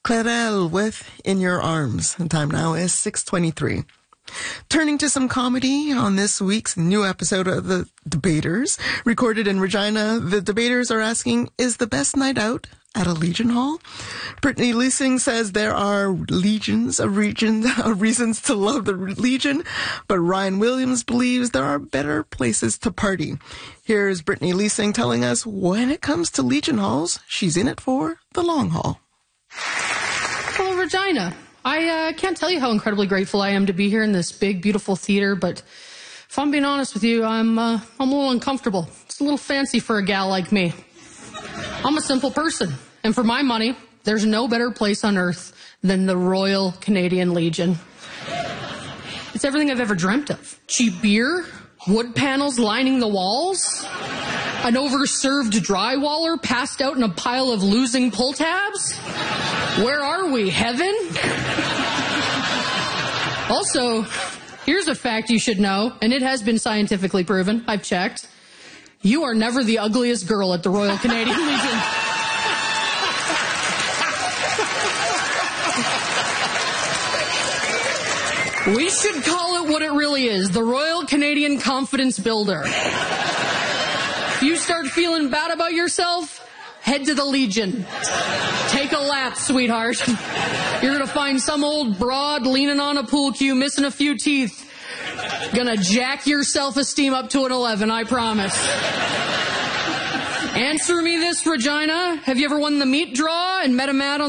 Clarel with In Your Arms. And time now is 6:23. Turning to some comedy on this week's new episode of The Debaters. Recorded in Regina, the debaters are asking, is the best night out at a Legion Hall? Brittany Leasing says there are legions of reasons to love the Legion, but Ryan Williams believes there are better places to party. Here's Brittany Leasing telling us when it comes to Legion Halls, she's in it for the long haul. Well, Regina, I can't tell you how incredibly grateful I am to be here in this big, beautiful theater, but if I'm being honest with you, I'm a little uncomfortable. It's a little fancy for a gal like me. I'm a simple person, and for my money, there's no better place on earth than the Royal Canadian Legion. It's everything I've ever dreamt of. Cheap beer, wood panels lining the walls, an overserved drywaller passed out in a pile of losing pull tabs. Where are we, heaven? Also, here's a fact you should know, and it has been scientifically proven. I've checked. You are never the ugliest girl at the Royal Canadian Legion. We should call it what it really is, the Royal Canadian Confidence Builder. If you start feeling bad about yourself, head to the Legion. Take a lap, sweetheart. You're gonna find some old broad leaning on a pool cue, missing a few teeth. Gonna jack your self-esteem up to an 11, I promise. Answer me this, Regina. Have you ever won the meat draw and met a man on